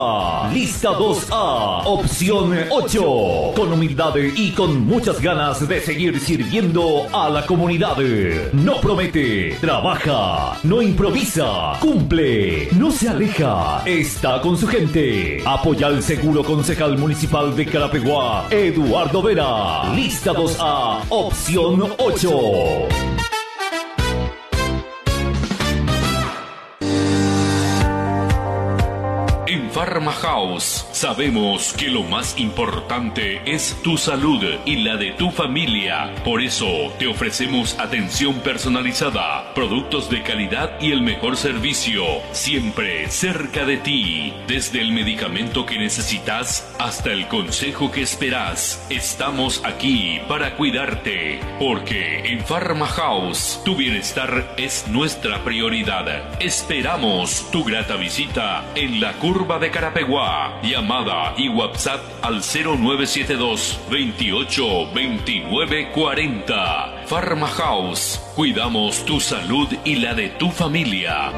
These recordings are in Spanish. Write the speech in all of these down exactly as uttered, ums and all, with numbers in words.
Lista dos A, opción ocho. Con humildad y con muchas ganas de seguir sirviendo a la comunidad. No promete, trabaja, no improvisa, cumple, no se aleja, está con su gente. Apoya al seguro concejal municipal de Carapeguá, Eduardo Vera. Lista dos A, opción ocho. En Pharma House sabemos que lo más importante es tu salud y la de tu familia. Por eso te ofrecemos atención personalizada, productos de calidad y el mejor servicio, siempre cerca de ti. Desde el medicamento que necesitas hasta el consejo que esperas, estamos aquí para cuidarte. Porque en Pharma House tu bienestar es nuestra prioridad. Esperamos tu grata visita en la curva de Carapeguá. Llamada y WhatsApp al cero nueve siete dos, veintiocho, veintinueve, cuarenta. Pharma House. Cuidamos tu salud y la de tu familia.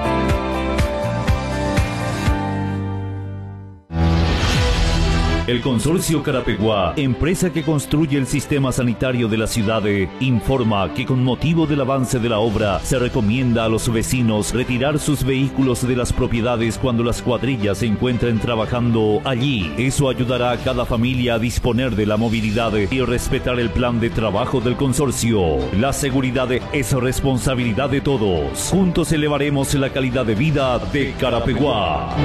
El Consorcio Carapeguá, empresa que construye el sistema sanitario de la ciudad, informa que con motivo del avance de la obra se recomienda a los vecinos retirar sus vehículos de las propiedades cuando las cuadrillas se encuentren trabajando allí. Eso ayudará a cada familia a disponer de la movilidad y respetar el plan de trabajo del consorcio. La seguridad es responsabilidad de todos. Juntos elevaremos la calidad de vida de Carapeguá.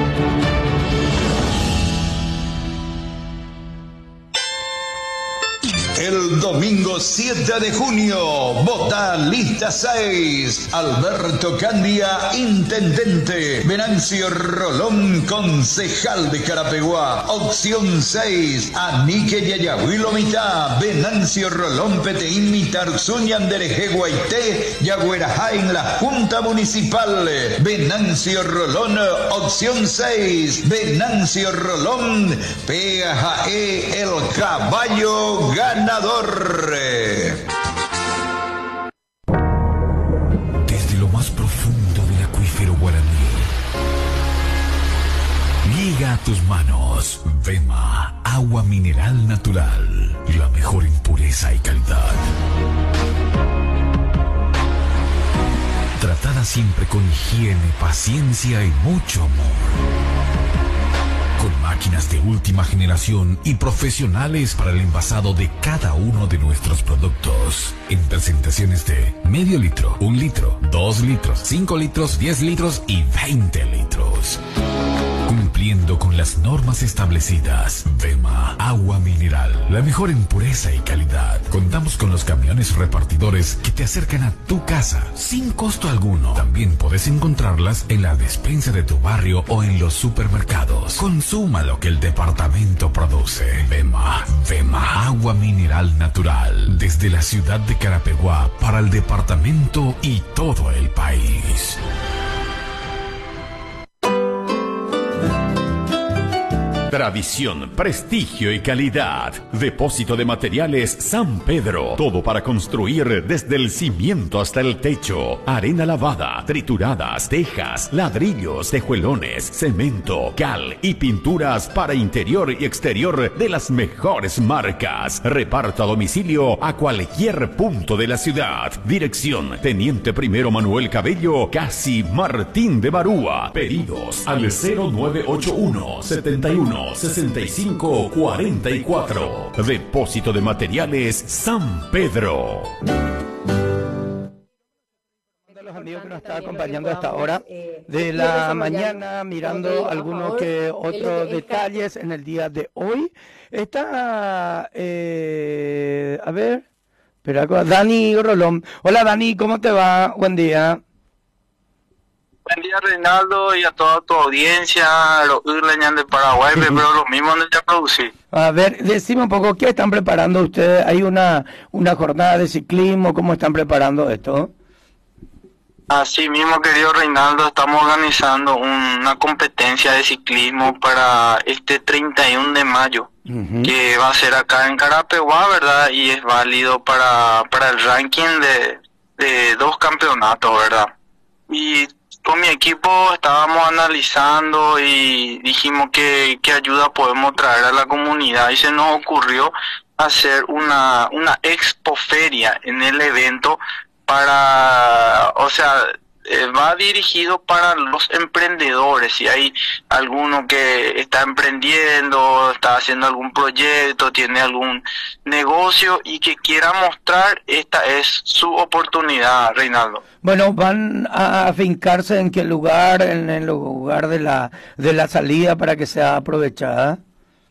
El domingo siete de junio, vota lista seis. Alberto Candia, intendente. Venancio Rolón, concejal de Carapeguá. Opción seis, Anique Yayahuilo Mitá. Venancio Rolón, Peteín Mitar, Zuñandereje Guaité, Yagüerajá en la Junta Municipal. Venancio Rolón, opción seis. Venancio Rolón, P J E, el caballo gana. Desde lo más profundo del acuífero guaraní llega a tus manos Vema, agua mineral natural, la mejor en pureza y calidad. Tratada siempre con higiene, paciencia y mucho amor. Con máquinas de última generación y profesionales para el envasado de cada uno de nuestros productos. En presentaciones de medio litro, un litro, dos litros, cinco litros, diez litros y veinte litros. Cumpliendo con las normas establecidas. Vema, agua mineral, la mejor en pureza y calidad. Contamos con los camiones repartidores que te acercan a tu casa sin costo alguno. También puedes encontrarlas en la despensa de tu barrio o en los supermercados. Consuma lo que el departamento produce. Vema, Vema, agua mineral natural. Desde la ciudad de Carapeguá para el departamento y todo el país. Tradición, prestigio y calidad. Depósito de materiales San Pedro. Todo para construir desde el cimiento hasta el techo. Arena lavada, trituradas, tejas, ladrillos, tejuelones, cemento, cal y pinturas para interior y exterior de las mejores marcas. Reparto a domicilio a cualquier punto de la ciudad. Dirección: Teniente Primero Manuel Cabello, casi Martín de Barúa. Pedidos al cero nueve ocho uno, setenta y uno, sesenta y cinco, cuarenta y cuatro. Depósito de materiales San Pedro. De los amigos que nos están acompañando a esta hora de la mañana, mirando algunos que otros detalles en el día de hoy. Está, eh, a ver, espera, Dani Rolón. Hola Dani, ¿cómo te va? Buen día. Buen día, Reinaldo, y a toda tu audiencia, los Urleñan de Paraguay, pero lo mismo en el ya producir. A ver, decime un poco, ¿qué están preparando ustedes? ¿Hay una, una jornada de ciclismo? ¿Cómo están preparando esto? Así mismo, querido Reinaldo, estamos organizando una competencia de ciclismo para este treinta y uno de mayo, uh-huh. que va a ser acá en Carapeguá, ¿verdad? Y es válido para, para el ranking de, de dos campeonatos, ¿verdad? Y con mi equipo estábamos analizando y dijimos que qué ayuda podemos traer a la comunidad y se nos ocurrió hacer una, una expoferia en el evento para, o sea, eh, va dirigido para los emprendedores. Si hay alguno que está emprendiendo, está haciendo algún proyecto, tiene algún negocio y que quiera mostrar, esta es su oportunidad, Reinaldo. Bueno, van a afincarse en qué lugar, en el lugar de la de la salida para que sea aprovechada.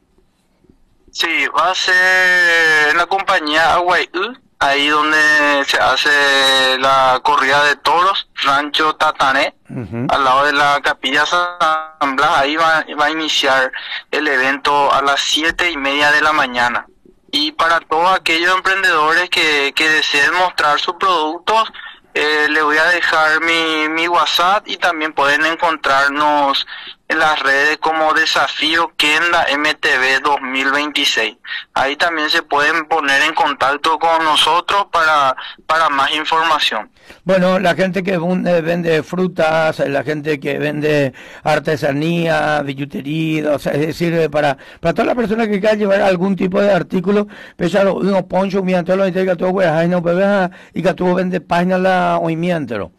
Sí, va a ser en la compañía Aguayú, ahí donde se hace la corrida de toros, Rancho Tatané, uh-huh. al lado de la Capilla San Blas. Ahí va, va a iniciar el evento a las siete y media de la mañana. Y para todos aquellos emprendedores que, que deseen mostrar sus productos, eh, les voy a dejar mi, mi WhatsApp y también pueden encontrarnos en las redes como Desafío Kenda M T V dos mil veintiséis. Ahí también se pueden poner en contacto con nosotros para, para más información. Bueno, la gente que vende frutas, la gente que vende artesanía, billutería, o sea, es decir, para para todas las personas que quieran llevar algún tipo de artículo, pesar unos ponchos, mientras lo que todo güey, no bebés y que tú vende páginas la o mientras.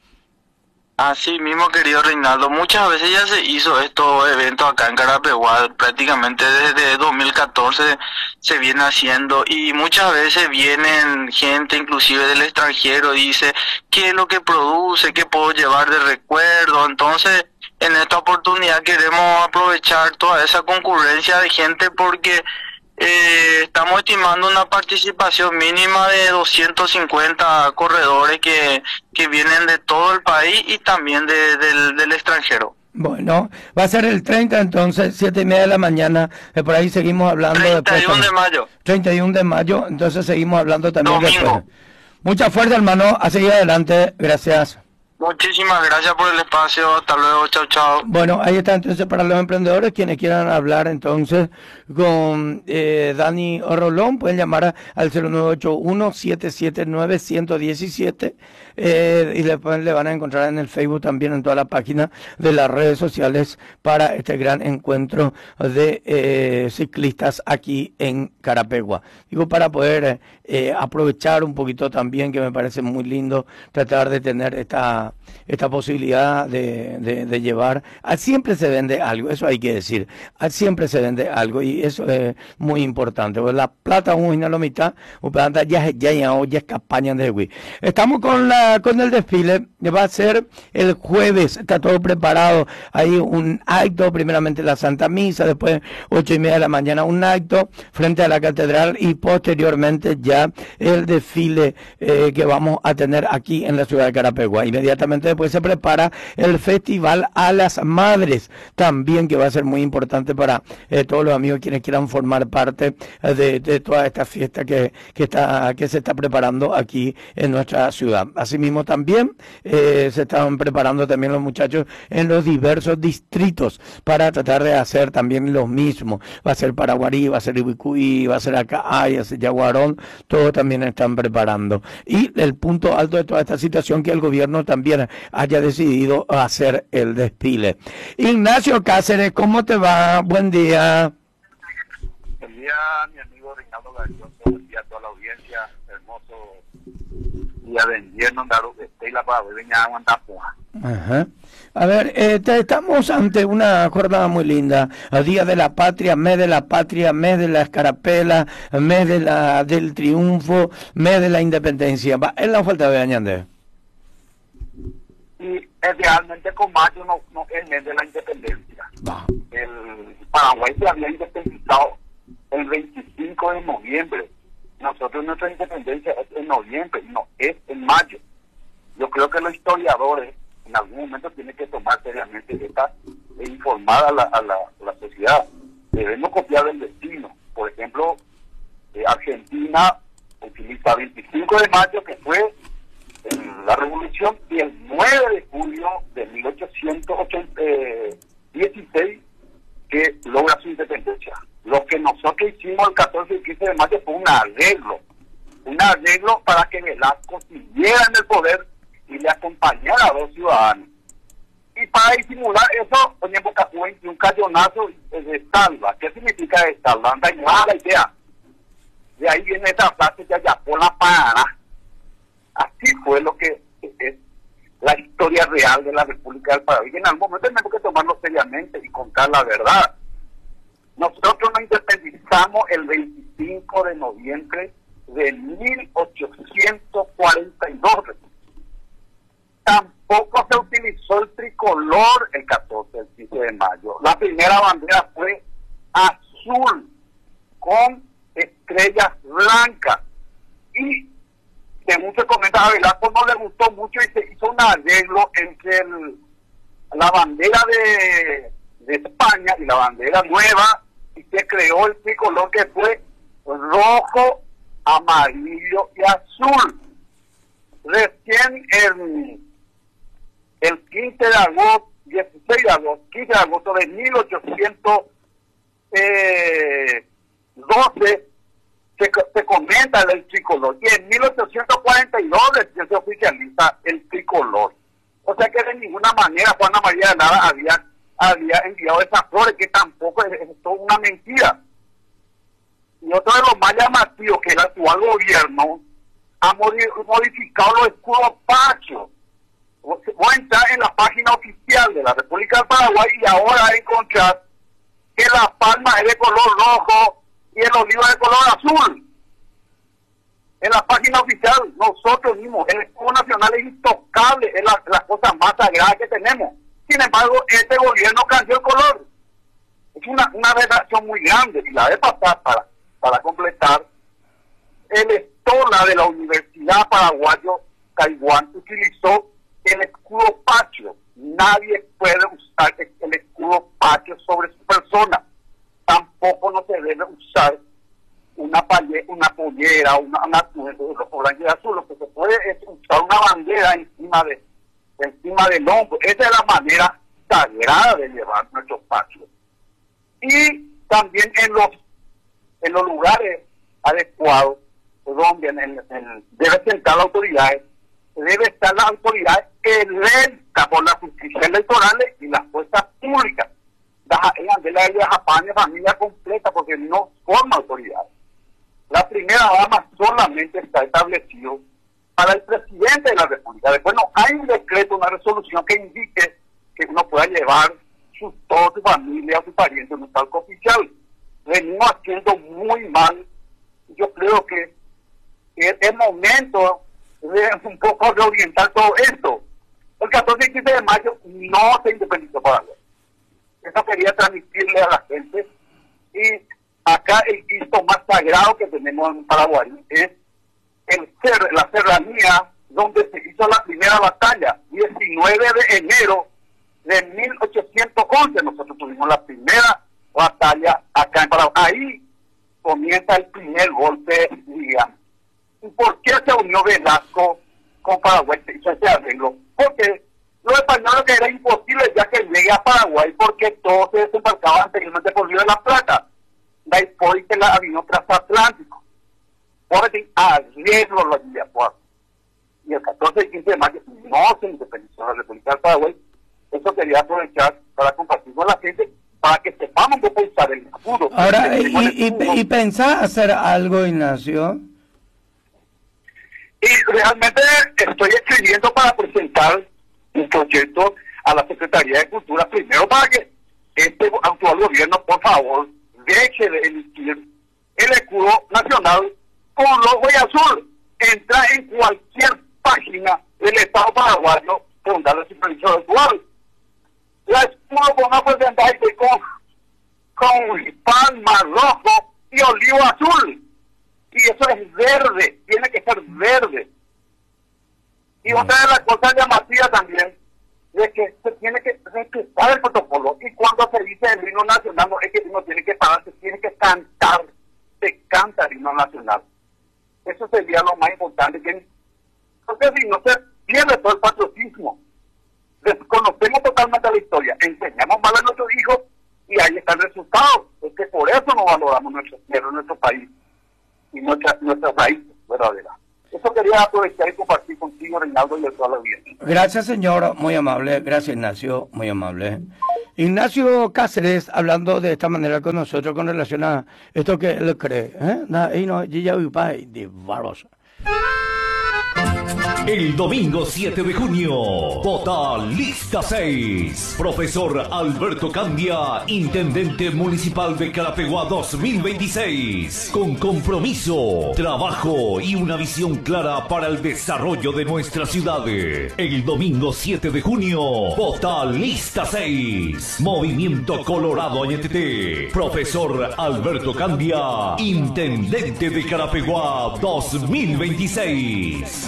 Así mismo, querido Reinaldo, muchas veces ya se hizo estos eventos acá en Carapeguá, prácticamente desde dos mil catorce se viene haciendo y muchas veces vienen gente inclusive del extranjero y dice qué es lo que produce, qué puedo llevar de recuerdo. Entonces, en esta oportunidad queremos aprovechar toda esa concurrencia de gente porque Eh, estamos estimando una participación mínima de doscientos cincuenta corredores que, que vienen de todo el país y también de, del, del extranjero. Bueno, va a ser el treinta entonces, siete y media de la mañana, eh, por ahí seguimos hablando. treinta y uno de mayo. treinta y uno de mayo, entonces seguimos hablando también Domingo. Después. Mucha fuerza, hermano, a seguir adelante, gracias. Muchísimas gracias por el espacio, hasta luego, chao, chao. Bueno, ahí está entonces para los emprendedores, quienes quieran hablar entonces con eh, Dani Rolón, pueden llamar a, al cero nueve ocho uno, siete siete nueve, uno uno siete eh, y después le van a encontrar en el Facebook también, en toda la página de las redes sociales para este gran encuentro de eh, ciclistas aquí en Carapeguá. Digo, para poder eh, aprovechar un poquito también, que me parece muy lindo tratar de tener esta esta posibilidad de, de, de llevar, a siempre se vende algo, eso hay que decir, a siempre se vende algo y eso es muy importante, pues la plata un la mitad, ya ya ya ya campaña de Wii. Estamos con la con el desfile, va a ser el jueves, está todo preparado, hay un acto, primeramente la Santa Misa, después ocho y media de la mañana un acto frente a la catedral y posteriormente ya el desfile eh, que vamos a tener aquí en la ciudad de Carapeguá. Inmediatamente después se prepara el Festival a las Madres, también que va a ser muy importante para eh, todos los amigos quienes quieran formar parte eh, de, de toda esta fiesta que, que, está, que se está preparando aquí en nuestra ciudad. Asimismo también eh, se están preparando también los muchachos en los diversos distritos para tratar de hacer también lo mismo. Va a ser Paraguarí, va a ser Ibicuí, va a ser Acaay, va a ser Yaguarón, todos también están preparando. Y el punto alto de toda esta situación que el gobierno también haya decidido hacer el desfile. Ignacio Cáceres, ¿cómo te va? Buen día. Buen día, mi amigo Reinaldo Galloso, buen día a toda la audiencia, hermoso día de invierno, Daru, de la para hoy venía a aguantar. Ajá. A ver, eh, te, estamos ante una jornada muy linda, el Día de la Patria, mes de la Patria, mes de la Escarapela, mes de la del triunfo, mes de la independencia. Va, es la falta de Añande. Y es realmente con mayo no, no es el mes de la independencia. Va. El Paraguay se había independizado el veinticinco de noviembre. Nosotros nuestra independencia es en noviembre, no es en mayo. Yo creo que los historiadores en algún momento tienen que tomar seriamente esta e informar a la, a la, a la sociedad. Debemos copiar el destino. Por ejemplo, eh, Argentina utiliza veinticinco de mayo, que fue en la revolución, y el nueve de julio de mil ochocientos dieciséis que logra su independencia. Lo que nosotros hicimos el catorce y quince de mayo fue un arreglo, un arreglo para que Velasco siguiera en el poder y le acompañara a dos ciudadanos. Y para disimular eso, ponen boca y un cañonazo de salva. ¿Qué significa de salva? Anda y mala idea. De ahí viene esa frase que allá por la Paraná. Así fue lo que es la historia real de la República del Paraguay. Y en algún momento tenemos que tomarlo seriamente y contar la verdad. Nosotros nos independizamos el veinticinco de noviembre de mil ochocientos cuarenta y dos. Tampoco se utilizó el tricolor el catorce, el quince de mayo. La primera bandera fue azul con estrellas blancas. Y según se comenta, a Velasco no le gustó mucho y se hizo un arreglo entre el, la bandera de, de España y la bandera nueva, y se creó el tricolor que fue rojo, amarillo y azul. Recién el, el quince de agosto, dieciséis de agosto, quince de agosto de mil ochocientos doce se, se comenta el tricolor, y en mil ochocientos cuarenta y dos se oficializa el tricolor. O sea que de ninguna manera Juana María de Lara había, había enviado esas flores, que tampoco es, es toda una mentira. Y otro de los más llamativos, que el actual gobierno ha modificado los escudos pachos. Voy a entrar en la página oficial de la República del Paraguay y ahora encontrar que la palma es de color rojo y el olivo es de color azul. En la página oficial, nosotros mismos, el escudo nacional es intocable, es la, la cosa más sagrada que tenemos. Sin embargo, este gobierno cambió el color. Es una, una redacción muy grande. Y la vez pasada, para, para completar, el estola de la Universidad Paraguayo Taiwán utilizó el escudo pacho. Nadie puede usar el escudo pacho sobre su persona. Tampoco no se debe usar una palle, una pollera, una, una blanco y azul. Lo que se puede es usar una bandera encima de encima del hombro. Esa es la manera sagrada de llevar nuestros pachos. Y también en los en los lugares adecuados donde en el, en, debe sentar la autoridad, debe estar la autoridad electa por la justicia electoral y las fuerzas públicas. De la Japania, familia completa, porque no forma autoridad. La primera dama solamente está establecido para el presidente de la República. Después no hay un decreto, una resolución que indique que uno pueda llevar su, toda su familia o su pariente en un palco oficial. Venimos haciendo muy mal. Yo creo que es el momento de un poco reorientar todo esto. El catorce y quince de mayo no se independizó Paraguay. Eso quería transmitirle a la gente. Y acá el hito más sagrado que tenemos en Paraguay es el cer la serranía donde se hizo la primera batalla, diecinueve de enero de mil ochocientos once. Nosotros tuvimos la primera batalla acá en Paraguay. Ahí comienza el primer golpe, digamos. ¿Y por qué se unió Velasco con Paraguay? Se hizo ese arreglo. Porque los españoles, que era imposible ya que llegue a Paraguay, porque todo se desembarcaba anteriormente por Río de la Plata. La hipótesis la vino transatlántico. Por decir, arreglo los días. Y el catorce y quince de mayo no se independizó la República del Paraguay. Eso quería aprovechar para compartir con la gente, para que sepamos que pensar el escudo. Ahora, y, y, y pensar hacer algo, Ignacio. Y realmente estoy escribiendo para presentar un proyecto a la Secretaría de Cultura, primero para que este actual gobierno, por favor, deje de emitir el escudo nacional con rojo y azul. Entra en cualquier página del Estado paraguayo con darle supervisión actual. La escudo con una porcentaje con, con palma rojo y olivo azul. Y eso es verde, tiene que ser verde. Y otra de las cosas llamativas también, de que se tiene que respetar el protocolo. Y cuando se dice el himno nacional, no es que uno tiene que parar, se tiene que cantar, se canta el himno nacional. Eso sería lo más importante, que porque si no se pierde todo el patriotismo. Desconocemos totalmente la historia, enseñamos mal a nuestros hijos y ahí está el resultado. Es que por eso no valoramos nuestro tierra, nuestro país y nuestra, nuestras raíces verdaderas. Eso quería aprovechar y compartir contigo, Reinaldo, y de toda la vida. Gracias, señor, muy amable. Gracias, Ignacio, muy amable. Ignacio Cáceres, hablando de esta manera con nosotros con relación a esto que él cree. ¿eh? De Barros. El domingo siete de junio, vota lista seis. Profesor Alberto Candia, Intendente Municipal de Carapeguá dos mil veintiséis. Con compromiso, trabajo y una visión clara para el desarrollo de nuestra ciudad. El domingo siete de junio, vota lista seis. Movimiento Colorado Añetete. Profesor Alberto Candia, Intendente de Carapeguá dos mil veintiséis.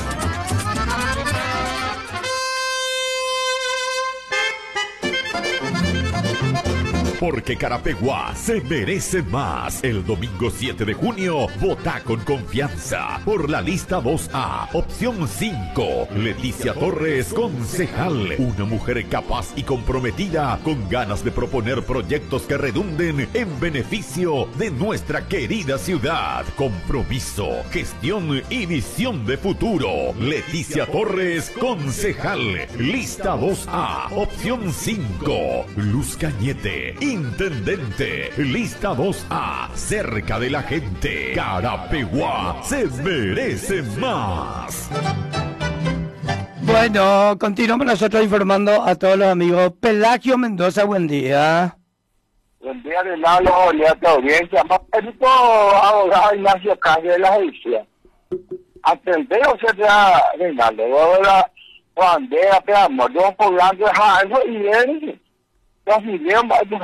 Porque Carapeguá se merece más. El domingo siete de junio, vota con confianza por la lista dos A, opción cinco. Leticia Torres, concejal. Una mujer capaz y comprometida, con ganas de proponer proyectos que redunden en beneficio de nuestra querida ciudad. Compromiso, gestión y visión de futuro. Leticia Torres, concejal. Lista dos A, opción cinco. Luz Cañete, Intendente, lista dos A, cerca de la gente. Carapeguá se merece más. Bueno, continuamos nosotros informando a todos los amigos. Pelagio Mendoza, buen día. Buen día, Reinaldo, y a tu audiencia. Más perito, abogado Ignacio Calle de la Agencia. Atendeo, o sea, Reinaldo, ahora, bandera, peamos, yo poblando algo y él, los videos,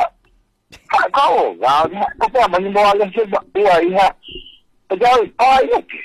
có vào có cái mình mua lên trên bậc vậy ha rồi coi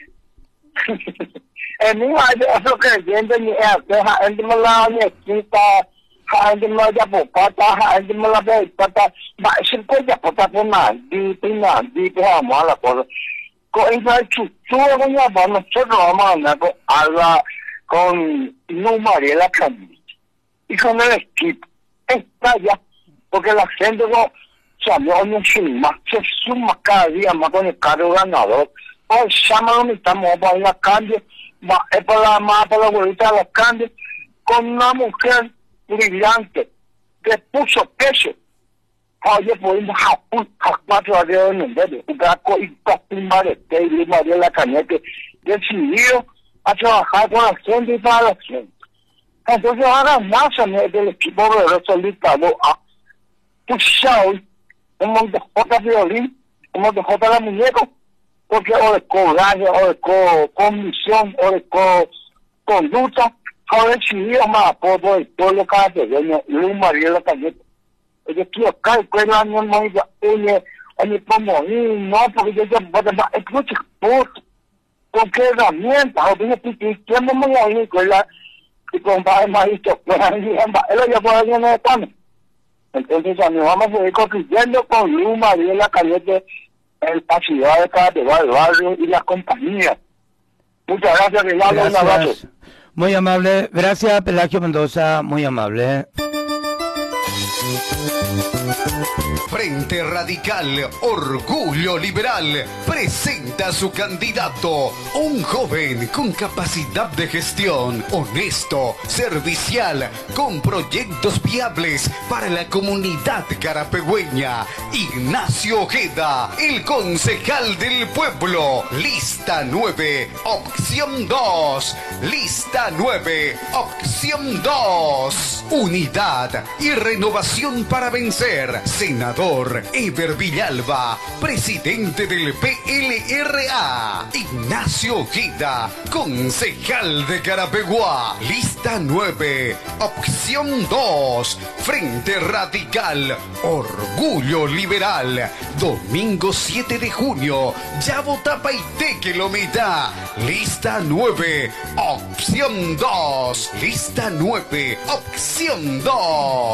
em muốn ai để cho cái chuyện đó như em cái hai anh mà lao như chúng ta hai anh mà ra bộ có ta hai anh mà la về ta bạn xin có nhập của ta bên nào đi bên nào đi cái hàng mà là có có anh phải chụp chua cái nhà bọn nó chết rồi mà là có à là con no María la Candy y con el equipo está ya porque la gente no salió un chima, se suma cada día más con el carro ganador. Hoy llaman estamos para la calle, es para la más para la abuelita de la calle, con una mujer brillante que puso peso. Oye, pues a cuatro años en el dedo, un gato y costumbre de que y María la Cañete decidió a trabajar con la gente y para la gente. Entonces ahora más del equipo de los solitados a puxar un montón de J violín, un montón de J la muñeco, porque o de coraje, o de co comisión, o de co conducta, ha decidido más apoyo del pueblo carapegueño, Luis María la Cañete. Yo quiero caer con el año muy de oye, como no, porque yo ya voy a dar el mucho puto, con qué herramientas, o dije, ¿quién me voy a ir con la, y con el maestro, con la gente, él ya puede ir en el camino. Entonces a mí vamos a ir construyendo con Luis María la Cañete en la ciudad de Carapeguá, el barrio y las compañías. Muchas gracias, Reinaldo, un abrazo. Muy amable, gracias Pelagio Mendoza, muy amable. Frente Radical, Orgullo Liberal, presenta a su candidato, un joven con capacidad de gestión, honesto, servicial, con proyectos viables para la comunidad carapegüeña. Ignacio Ojeda, el concejal del pueblo. Lista nueve, opción dos. Lista nueve, opción dos. Unidad y renovación para vencer. Senador Eber Villalba, presidente del P L R A. Ignacio Ojeda, concejal de Carapeguá. Lista nueve, opción dos. Frente Radical, Orgullo Liberal. Domingo siete de junio, Yabotapaité Kilomita. Lista nueve, opción dos. Lista nueve, opción dos.